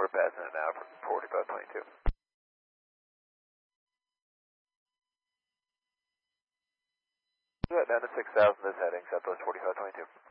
pads in it now for 4522. Down to 6,000 is heading, Southwest 4522.